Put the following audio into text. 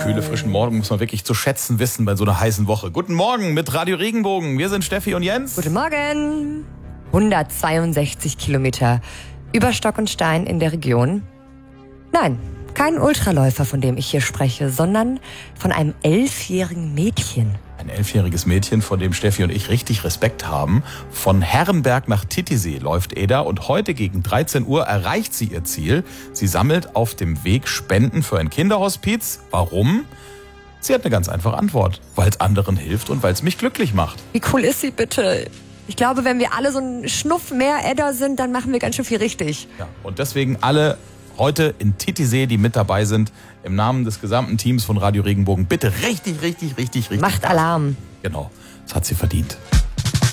kühle, frischen Morgen muss man wirklich zu schätzen wissen bei so einer heißen Woche. Guten Morgen mit Radio Regenbogen. Wir sind Steffi und Jens. Guten Morgen. 162 Kilometer über Stock und Stein in der Region. Nein, kein Ultraläufer, von dem ich hier spreche, sondern von einem 11-jährigen Mädchen. Ein 11-jähriges Mädchen, vor dem Steffi und ich richtig Respekt haben. Von Herrenberg nach Titisee läuft Eda und heute gegen 13 Uhr erreicht sie ihr Ziel. Sie sammelt auf dem Weg Spenden für ein Kinderhospiz. Warum? Sie hat eine ganz einfache Antwort. Weil es anderen hilft und weil es mich glücklich macht. Wie cool ist sie bitte? Ich glaube, wenn wir alle so einen Schnuff mehr Edda sind, dann machen wir ganz schön viel richtig. Ja, und deswegen alle heute in Titisee, die mit dabei sind, im Namen des gesamten Teams von Radio Regenbogen, bitte richtig. Macht Alarm. Genau, das hat sie verdient.